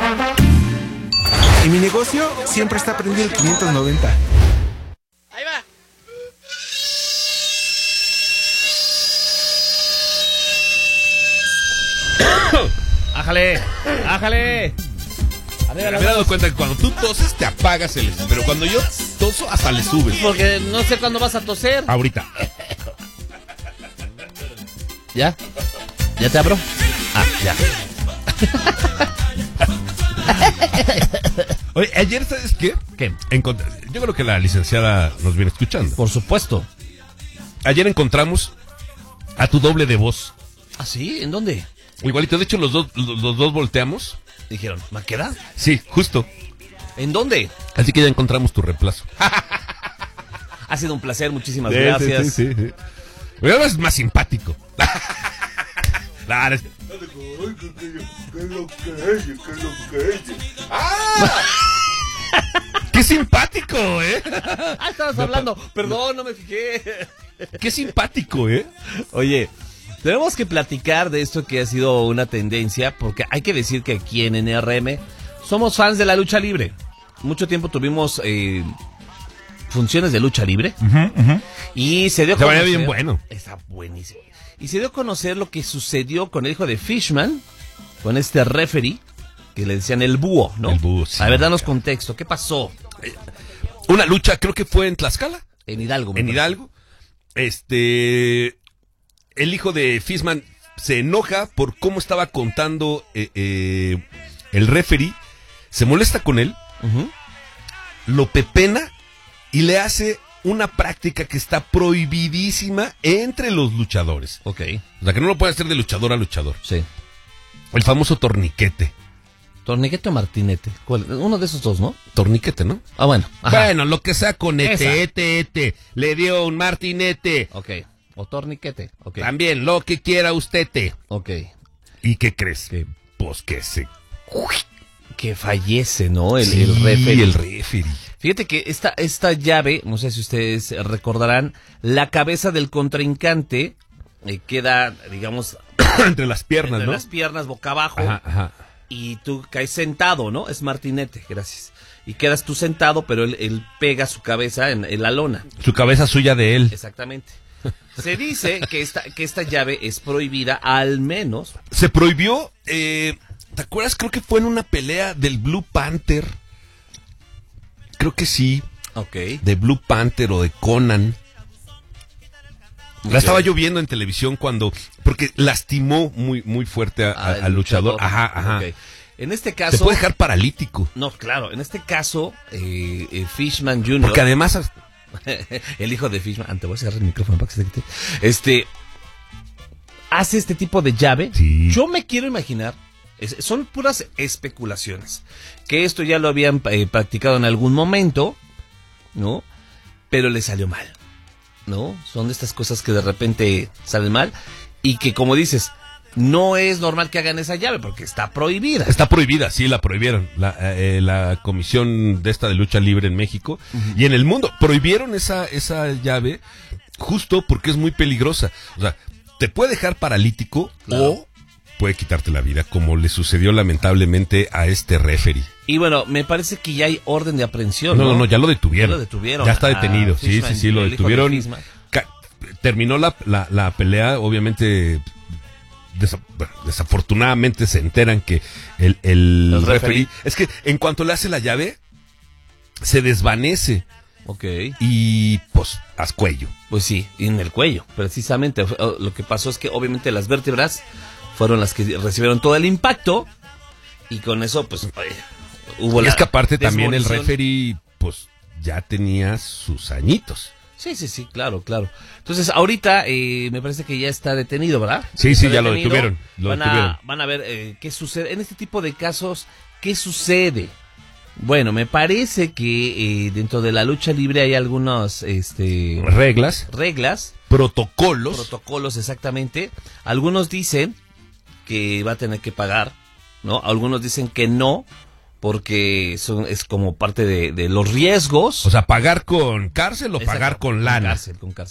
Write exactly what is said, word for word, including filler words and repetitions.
En mi negocio siempre está prendido el quinientos noventa. Ahí va. ¡Ájale! ¡Ájale! Me he dado cuenta que cuando tú toses te apagas el... Pero cuando yo toso hasta le subes. Porque no sé cuándo vas a toser. Ahorita. ¿Ya? ¿Ya te abro? Ah, ya. Oye, ayer, ¿sabes qué? ¿Qué? Encont- Yo creo que la licenciada nos viene escuchando. Por supuesto. Ayer encontramos a tu doble de voz. ¿Ah, sí? ¿En dónde? Igualito, de hecho los dos, los, los dos volteamos. Dijeron, ¿Maqueda? Sí, justo. ¿En dónde? Así que ya encontramos tu reemplazo. Ha sido un placer, muchísimas Sí, gracias. Sí, sí, sí. Pero ahora es más simpático. Claro, es... ¡Ah! ¡Qué simpático, eh! Ah, estabas hablando. Perdón, no me fijé. ¡Qué simpático, eh! Oye, tenemos que platicar de esto que ha sido una tendencia, porque hay que decir que aquí en N R M somos fans de la lucha libre. Mucho tiempo tuvimos eh, funciones de lucha libre. Uh-huh, uh-huh. Y se dio a Se conocer... veía bien bueno. Está buenísimo. Y se dio a conocer lo que sucedió con el hijo de Fishman, con este referee, que le decían el búho, ¿no? El búho, sí. A ver, danos contexto. ¿Qué pasó? Una lucha, creo que fue en Tlaxcala. En Hidalgo. me En parece. Hidalgo. Este... El hijo de Fishman se enoja por cómo estaba contando eh, eh, el referee. Se molesta con él. Uh-huh. Lo pepena y le hace una práctica que está prohibidísima entre los luchadores. Ok. O sea, que no lo puede hacer de luchador a luchador. Sí. El famoso torniquete. ¿Torniquete o martinete? ¿Cuál? Uno de esos dos, ¿no? Torniquete, ¿no? Ah, bueno. Ajá. Bueno, lo que sea con Esa. ete, ete, ete. Le dio un martinete. Ok. O torniquete. Ok. También, lo que quiera usted, te. Ok. ¿Y qué crees? Que, Pues que se... que fallece, ¿no? El, Sí, el referee. el referee. Fíjate que esta, esta llave, no sé si ustedes recordarán, la cabeza del contrincante eh, queda, digamos, Entre las piernas, entre ¿no? las piernas boca abajo. Ajá, ajá. Y tú caes sentado, ¿no? Es martinete, gracias. Y quedas tú sentado, pero él, él pega su cabeza en, en la lona. Su cabeza suya de él. Exactamente. Se dice que esta, que esta llave es prohibida, al menos. Se prohibió, eh, ¿te acuerdas? Creo que fue en una pelea del Blue Panther. Creo que sí. Ok. De Blue Panther o de Conan. Ok. La estaba yo viendo en televisión cuando... Porque lastimó muy, muy fuerte a- a- Ah, el al luchador. luchador. Ajá, ajá. Ok. En este Te caso... puede dejar paralítico. No, claro. En este caso, eh, eh, Fishman junior Porque además... el hijo de Fishman... Ah, te voy a cerrar el micrófono para que se te quite. Este... Hace este tipo de llave. Sí. Yo me quiero imaginar... es- son puras especulaciones. Que esto ya lo habían eh, practicado en algún momento, ¿no? Pero le salió mal, ¿no? Son de estas cosas que de repente salen mal. Y que, como dices, no es normal que hagan esa llave porque está prohibida. Está prohibida, sí, la prohibieron. La, eh, la comisión de esta de lucha libre en México y en el mundo. Prohibieron esa, esa llave justo porque es muy peligrosa. O sea, te puede dejar paralítico Claro. o puede quitarte la vida, como le sucedió lamentablemente a este referee. Y bueno, me parece que ya hay orden de aprehensión, No, ¿no? no, no, ya lo detuvieron. Ya lo detuvieron. Ya está Ah, detenido, sí, Fishman, sí, sí, lo el hijo de detuvieron. Fishman. Ca- terminó la, la, la pelea, obviamente... Desa- bueno, desafortunadamente se enteran que el, el El referee... referee. Es que en cuanto le hace la llave, se desvanece Ok. y pues haz cuello. Pues sí, y en el cuello, precisamente. Lo que pasó es que obviamente las vértebras fueron las que recibieron todo el impacto y con eso pues oye, hubo Y la es que aparte también el desmonición. referee pues ya tenía sus añitos. Sí, sí, sí, claro, claro. Entonces ahorita eh, me parece que ya está detenido, ¿verdad? Sí, Está sí, ya lo detenido. detuvieron, lo van, detuvieron. A, van a ver eh, qué sucede. En este tipo de casos, ¿qué sucede? Bueno, me parece que eh, dentro de la lucha libre hay algunas este, Reglas, reglas, protocolos. protocolos exactamente. Algunos dicen que va a tener que pagar, ¿no? Algunos dicen que no, porque son, es como parte de, de los riesgos. O sea, pagar con cárcel o Exacto, pagar con lana. Cárcel, con cárcel.